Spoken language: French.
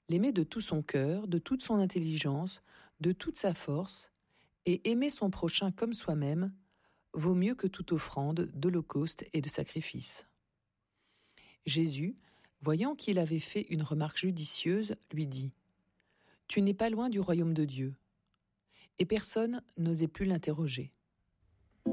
L'aimer de tout son cœur, de toute son intelligence, de toute sa force, et aimer son prochain comme soi-même, vaut mieux que toute offrande d'holocauste et de sacrifice. Jésus, voyant qu'il avait fait une remarque judicieuse, lui dit « Tu n'es pas loin du royaume de Dieu. » Et personne n'osait plus l'interroger.